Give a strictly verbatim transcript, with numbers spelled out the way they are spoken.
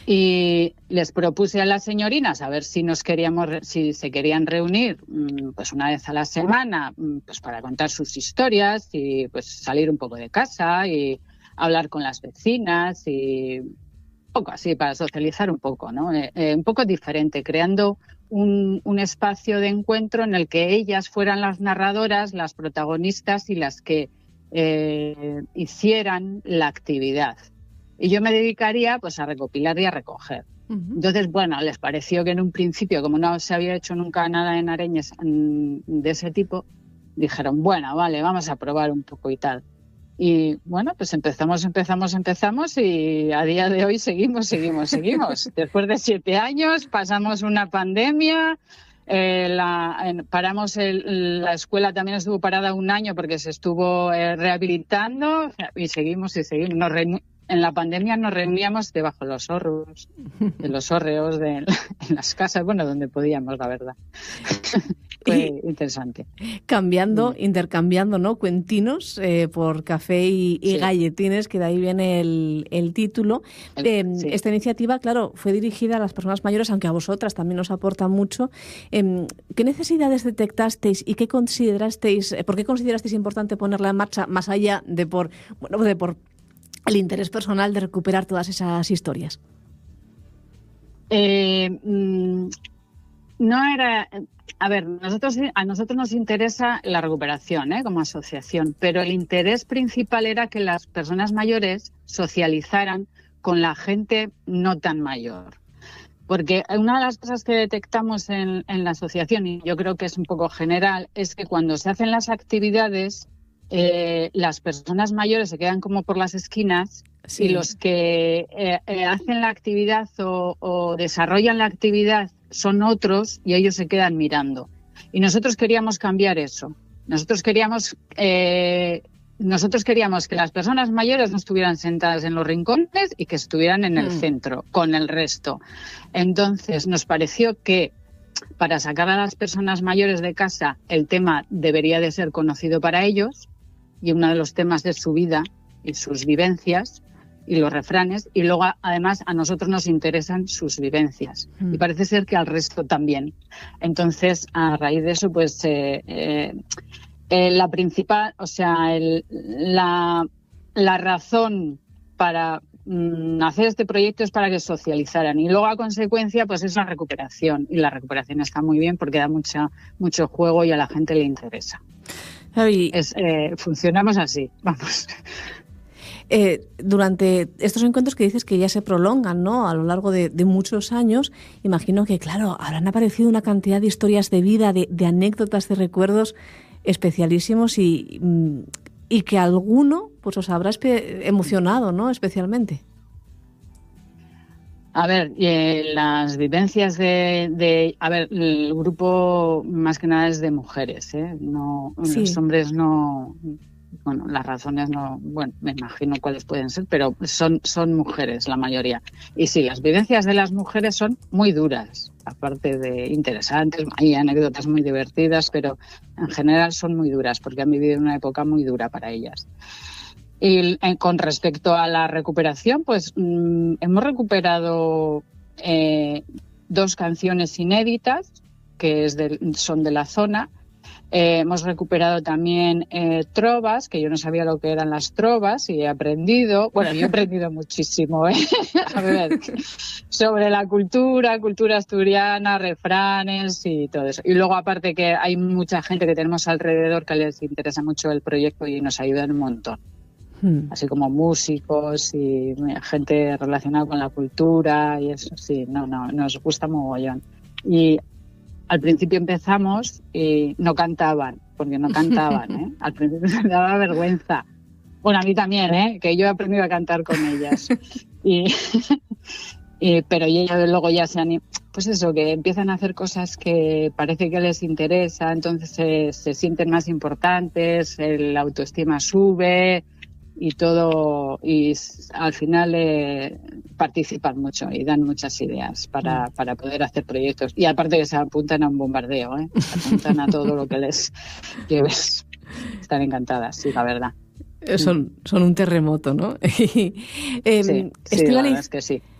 Y les propuse a las señorinas a ver si nos queríamos, si se querían reunir pues una vez a la semana, pues para contar sus historias y pues salir un poco de casa y hablar con las vecinas y un poco así para socializar un poco, ¿no? Eh, eh, un poco diferente, creando un, un espacio de encuentro en el que ellas fueran las narradoras, las protagonistas y las que eh, hicieran la actividad. Y yo me dedicaría pues a recopilar y a recoger. Uh-huh. Entonces, bueno, les pareció que en un principio, como no se había hecho nunca nada en Areñes de ese tipo, dijeron, bueno, vale, vamos a probar un poco y tal. Y bueno, pues empezamos, empezamos, empezamos y a día de hoy seguimos, seguimos, seguimos. Después de siete años pasamos una pandemia, eh, la, en, paramos el, la escuela también estuvo parada un año porque se estuvo eh, rehabilitando y seguimos y seguimos. Nos reunimos. En la pandemia nos reuníamos debajo de los hórreos, de los hórreos, de, en las casas, bueno, donde podíamos, la verdad. Fue y interesante. Cambiando, mm. intercambiando, ¿no? Cuentinos eh, por café y, y sí. galletines, que de ahí viene el, el título. El, eh, sí. Esta iniciativa, claro, fue dirigida a las personas mayores, aunque a vosotras también os aporta mucho. Eh, ¿Qué necesidades detectasteis y qué considerasteis, eh, por qué considerasteis importante ponerla en marcha, más allá de por, bueno, de por el interés personal de recuperar todas esas historias? Eh, mm, no era... A ver, nosotros, a nosotros nos interesa la recuperación, ¿eh? Como asociación, pero el interés principal era que las personas mayores socializaran con la gente no tan mayor. Porque una de las cosas que detectamos en, en la asociación, y yo creo que es un poco general, es que cuando se hacen las actividades, Eh, las personas mayores se quedan como por las esquinas sí. y los que eh, eh, hacen la actividad o, o desarrollan la actividad son otros y ellos se quedan mirando. Y nosotros queríamos cambiar eso. Nosotros queríamos, eh, nosotros queríamos que las personas mayores no estuvieran sentadas en los rincones y que estuvieran en el mm. centro con el resto. Entonces nos pareció que para sacar a las personas mayores de casa el tema debería de ser conocido para ellos y uno de los temas de su vida y sus vivencias y los refranes, y luego además a nosotros nos interesan sus vivencias mm. y parece ser que al resto también. Entonces, a raíz de eso, pues eh, eh, eh, la principal, o sea, el, la, la razón para mm, hacer este proyecto es para que socializaran y luego a consecuencia pues es la recuperación, y la recuperación está muy bien porque da mucha, mucho juego y a la gente le interesa. Javi, es, eh, funcionamos así, vamos. Eh, durante estos encuentros que dices que ya se prolongan, ¿no?, a lo largo de, de muchos años, imagino que, claro, habrán aparecido una cantidad de historias de vida, de, de anécdotas, de recuerdos especialísimos y, y que alguno pues os habrá espe- emocionado, ¿no?, especialmente. A ver, eh, las vivencias de, de... A ver, el grupo más que nada es de mujeres, ¿eh? No, sí. Los hombres no... Bueno, las razones no... Bueno, me imagino cuáles pueden ser, pero son, son mujeres la mayoría. Y sí, las vivencias de las mujeres son muy duras, aparte de interesantes, hay anécdotas muy divertidas, pero en general son muy duras porque han vivido una época muy dura para ellas. Y eh, con respecto a la recuperación, pues mmm, hemos recuperado eh, dos canciones inéditas que es de, son de la zona. Eh, hemos recuperado también eh, trovas, que yo no sabía lo que eran las trovas y he aprendido, bueno, yo he aprendido muchísimo, ¿eh? A ver, sobre la cultura, cultura asturiana, refranes y todo eso. Y luego aparte que hay mucha gente que tenemos alrededor que les interesa mucho el proyecto y nos ayudan un montón. Así como músicos y gente relacionada con la cultura y eso, sí, no, no, nos gusta mogollón. Y al principio empezamos y no cantaban, porque no cantaban, ¿eh? Al principio me daba vergüenza. Bueno, a mí también, ¿eh? Que yo he aprendido a cantar con ellas. Y, y, pero ellas luego ya se han... Pues eso, que empiezan a hacer cosas que parece que les interesa, entonces se, se sienten más importantes, la autoestima sube... y todo, y al final eh, participan mucho y dan muchas ideas para, para poder hacer proyectos. Y aparte que se apuntan a un bombardeo, ¿eh? Se apuntan a todo lo que les lleves. Están encantadas, sí, la verdad. Son, son un terremoto, ¿no? eh, sí, sí, la verdad es que sí.